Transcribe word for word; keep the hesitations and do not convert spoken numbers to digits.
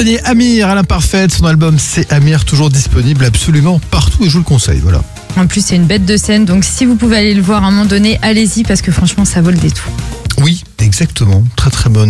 dernier, Amir à l'imparfaite. Son album C'est Amir, toujours disponible absolument partout et je vous le conseille. Voilà. En plus, c'est une bête de scène, donc si vous pouvez aller le voir à un moment donné, allez-y parce que franchement, ça vaut le détour. Oui, exactement. Très très bonne.